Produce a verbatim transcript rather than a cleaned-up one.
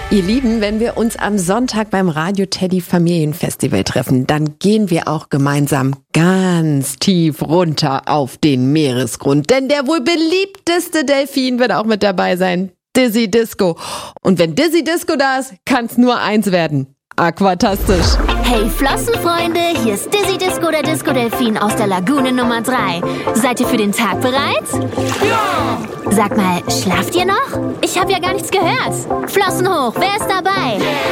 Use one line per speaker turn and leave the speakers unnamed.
Ihr Lieben, wenn wir uns am Sonntag beim Radio Teddy Familienfestival treffen, dann gehen wir auch gemeinsam ganz tief runter auf den Meeresgrund. Denn der wohl beliebteste Delfin wird auch mit dabei sein, Dizzy Disco. Und wenn Dizzy Disco da ist, kann's nur eins werden: aquatastisch.
Hey Flossenfreunde, hier ist Dizzy Disco, der Disco-Delfin aus der Lagune Nummer drei. Seid ihr für den Tag bereit? Ja! Sag mal, schlaft ihr noch? Ich habe ja gar nichts gehört. Flossen hoch, wer ist dabei?